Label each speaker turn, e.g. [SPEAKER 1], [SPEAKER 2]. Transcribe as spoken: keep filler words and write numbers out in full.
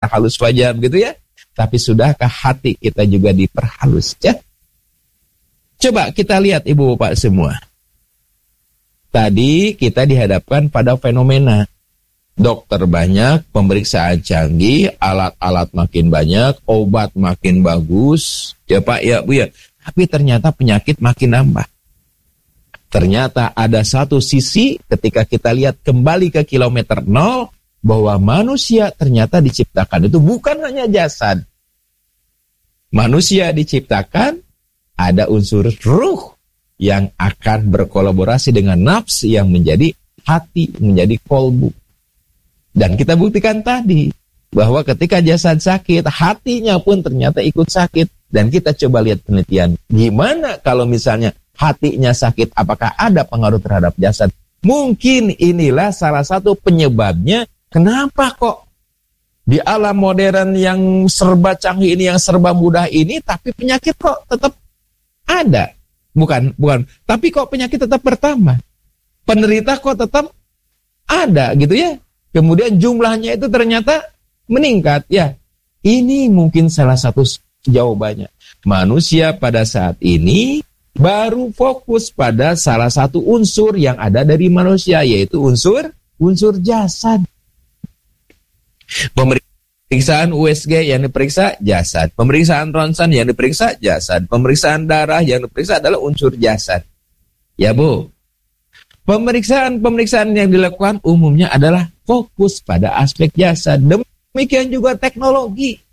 [SPEAKER 1] diperhalus wajah begitu ya. Tapi sudahkah hati kita juga diperhalus ya? Coba kita lihat ibu bapak semua. Tadi kita dihadapkan pada fenomena dokter banyak, pemeriksaan canggih, alat-alat makin banyak, obat makin bagus, ya Pak, ya Bu ya. Tapi ternyata penyakit makin nambah. Ternyata ada satu sisi ketika kita lihat kembali ke kilometer nol, bahwa manusia ternyata diciptakan itu bukan hanya jasad. Manusia diciptakan, ada unsur ruh yang akan berkolaborasi dengan nafs yang menjadi hati, menjadi kolbu. Dan kita buktikan tadi, bahwa ketika jasad sakit, hatinya pun ternyata ikut sakit. Dan kita coba lihat penelitian, gimana kalau misalnya hatinya sakit, apakah ada pengaruh terhadap jasad? Mungkin inilah salah satu penyebabnya, kenapa kok di alam modern yang serba canggih ini, yang serba mudah ini, tapi penyakit kok tetap ada. Bukan, bukan. Tapi kok penyakit tetap bertambah. Penderita kok tetap ada gitu ya. Kemudian jumlahnya itu ternyata meningkat. Ya, ini mungkin salah satu jawabannya. Manusia pada saat ini baru fokus pada salah satu unsur yang ada dari manusia, yaitu unsur unsur jasad. Pemeriksaan U S G yang diperiksa jasad, pemeriksaan ronsen yang diperiksa jasad, pemeriksaan darah yang diperiksa adalah unsur jasad. Ya Bu, pemeriksaan-pemeriksaan yang dilakukan umumnya adalah fokus pada aspek jasad. Demikian juga teknologi.